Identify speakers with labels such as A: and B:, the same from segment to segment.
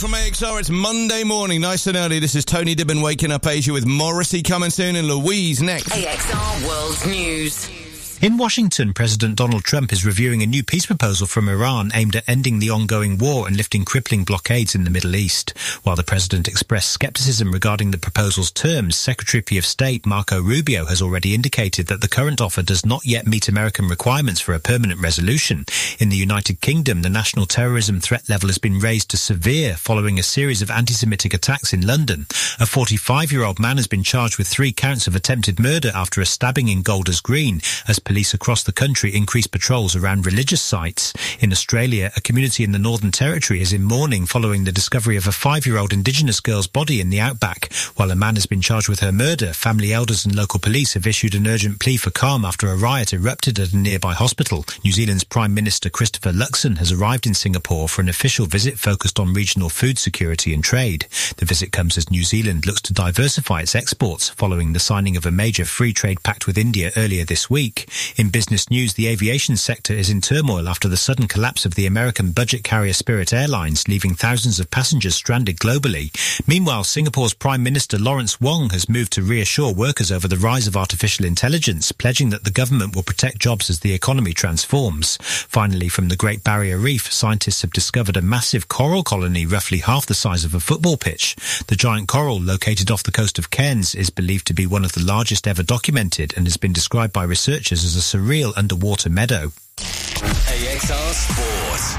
A: From AXR, it's Monday morning, nice and early. This is Tony Dibben waking up Asia with Morrissey coming soon and Louise next.
B: AXR World News.
C: In Washington, President Donald Trump is reviewing a new peace proposal from Iran aimed at ending the ongoing war and lifting crippling blockades in the Middle East. While the president expressed skepticism regarding the proposal's terms, Secretary of State Marco Rubio has already indicated that the current offer does not yet meet American requirements for a permanent resolution. In the United Kingdom, the national terrorism threat level has been raised to severe following a series of anti-Semitic attacks in London. A 45-year-old man has been charged with 3 counts of attempted murder after a stabbing in Golders Green, as police across the country increase patrols around religious sites. In Australia, a community in the Northern Territory is in mourning following the discovery of a 5-year-old Indigenous girl's body in the outback. While a man has been charged with her murder, family elders and local police have issued an urgent plea for calm after a riot erupted at a nearby hospital. New Zealand's Prime Minister Christopher Luxon has arrived in Singapore for an official visit focused on regional food security and trade. The visit comes as New Zealand looks to diversify its exports following the signing of a major free trade pact with India earlier this week. In business news, the aviation sector is in turmoil after the sudden collapse of the American budget carrier Spirit Airlines, leaving thousands of passengers stranded globally. Meanwhile, Singapore's Prime Minister Lawrence Wong has moved to reassure workers over the rise of artificial intelligence, pledging that the government will protect jobs as the economy transforms. Finally, from the Great Barrier Reef, scientists have discovered a massive coral colony roughly half the size of a football pitch. The giant coral, located off the coast of Cairns, is believed to be one of the largest ever documented and has been described by researchers as a surreal underwater meadow.
B: AXR Sport.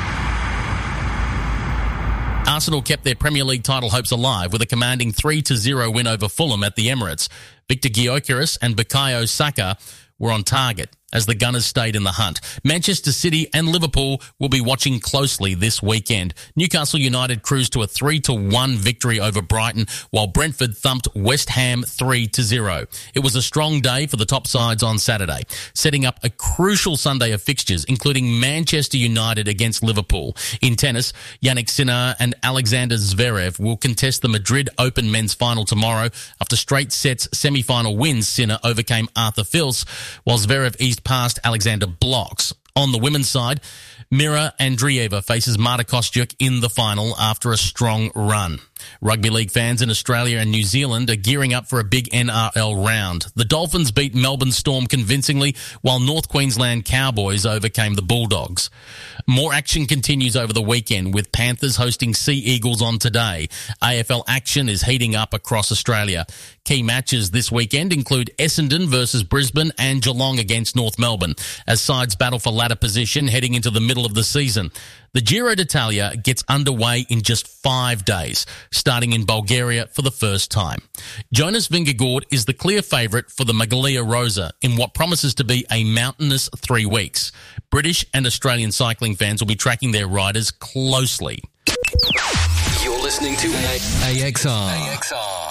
D: Arsenal kept their Premier League title hopes alive with a commanding 3-0 win over Fulham at the Emirates. Victor Gyökeres and Bukayo Saka were on target as the Gunners stayed in the hunt. Manchester City and Liverpool will be watching closely this weekend. Newcastle United cruised to a 3-1 victory over Brighton, while Brentford thumped West Ham 3-0. It was a strong day for the top sides on Saturday, setting up a crucial Sunday of fixtures, including Manchester United against Liverpool. In tennis, Jannik Sinner and Alexander Zverev will contest the Madrid Open men's final tomorrow. After straight sets semi-final wins, Sinner overcame Arthur Fils, while Zverev eased past Alexander Blocks. On the women's side, Mira Andreeva faces Marta Kostyuk in the final after a strong run. Rugby league fans in Australia and New Zealand are gearing up for a big NRL round. The Dolphins beat Melbourne Storm convincingly, while North Queensland Cowboys overcame the Bulldogs. More action continues over the weekend, with Panthers hosting Sea Eagles on today. AFL action is heating up across Australia. Key matches this weekend include Essendon versus Brisbane and Geelong against North Melbourne, as sides battle for ladder position heading into the middle of the season. The Giro d'Italia gets underway in just 5 days, starting in Bulgaria for the first time. Jonas Vingegaard is the clear favourite for the Maglia Rosa in what promises to be a mountainous 3 weeks. British and Australian cycling fans will be tracking their riders closely.
B: You're listening to AXR.